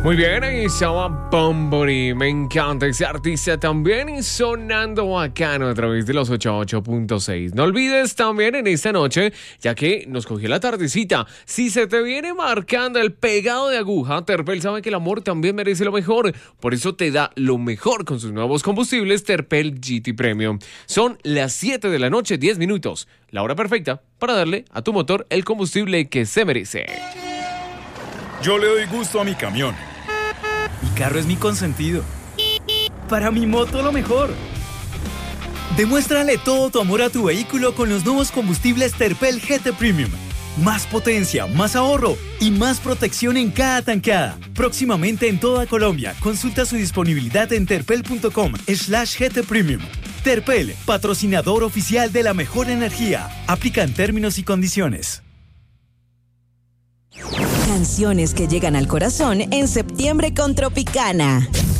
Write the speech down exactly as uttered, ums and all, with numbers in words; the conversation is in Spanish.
Muy bien, ahí estaba Bunbury. Me encanta ese artista también y sonando bacano a través de los ochenta y ocho punto seis. No olvides también en esta noche, ya que nos cogió la tardecita, si se te viene marcando el pegado de aguja, Terpel sabe que el amor también merece lo mejor. Por eso te da lo mejor con sus nuevos combustibles Terpel G T Premium. Son las siete de la noche, diez minutos. La hora perfecta para darle a tu motor el combustible que se merece. Yo le doy gusto a mi camión. Mi carro es mi consentido. Para mi moto lo mejor. Demuéstrale todo tu amor a tu vehículo con los nuevos combustibles Terpel G T Premium. Más potencia, más ahorro y más protección en cada tanqueada. Próximamente en toda Colombia. Consulta su disponibilidad en terpel.com slash GT Premium. Terpel, patrocinador oficial de la mejor energía. Aplican términos y condiciones. Canciones que llegan al corazón en septiembre con Tropicana.